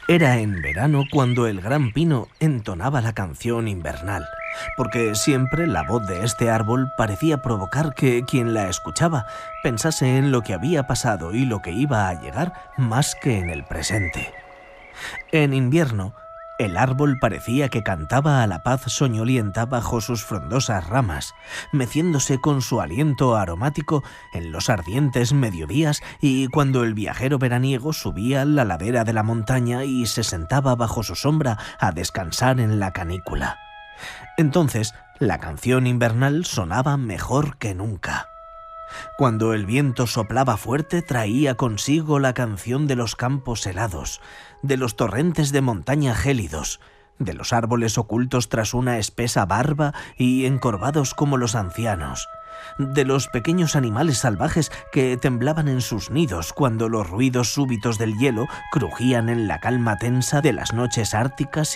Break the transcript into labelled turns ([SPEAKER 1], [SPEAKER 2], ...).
[SPEAKER 1] Era en verano cuando el gran pino entonaba la canción invernal, porque siempre la voz de este árbol parecía provocar que quien la escuchaba pensase en lo que había pasado y lo que iba a llegar más que en el presente. En invierno, el árbol parecía que cantaba a la paz soñolienta bajo sus frondosas ramas, meciéndose con su aliento aromático en los ardientes mediodías y cuando el viajero veraniego subía la ladera de la montaña y se sentaba bajo su sombra a descansar en la canícula. Entonces, la canción invernal sonaba mejor que nunca. Cuando el viento soplaba fuerte, traía consigo la canción de los campos helados, de los torrentes de montaña gélidos, de los árboles ocultos tras una espesa barba y encorvados como los ancianos, de los pequeños animales salvajes que temblaban en sus nidos cuando los ruidos súbitos del hielo crujían en la calma tensa de las noches árticas